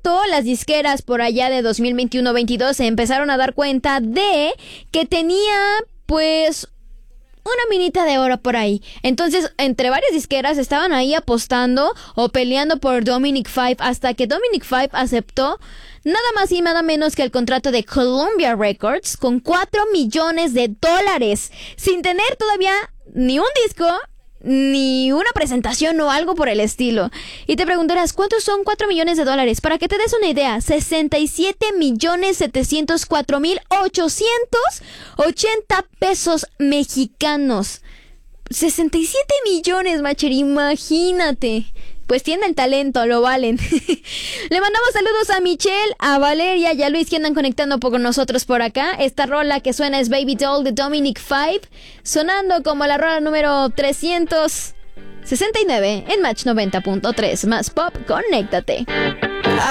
rato, las disqueras por allá de 2021-22 se empezaron a dar cuenta de que tenía, pues, una minita de oro por ahí. Entonces, entre varias disqueras estaban ahí apostando o peleando por Dominic Five, hasta que Dominic Five aceptó nada más y nada menos que el contrato de Columbia Records con $4 millones, sin tener todavía ni un disco ni una presentación o algo por el estilo. Y te preguntarás, ¿cuántos son $4 millones? Para que te des una idea, 67,704,880 pesos mexicanos. 67 millones, Macher, imagínate. Pues tienen el talento, lo valen. Le mandamos saludos a Michelle, a Valeria y a Luis, que andan conectando con nosotros por acá. Esta rola que suena es Baby Doll de Dominic Five, sonando como la rola número 369 en Match 90.3. Más pop, conéctate.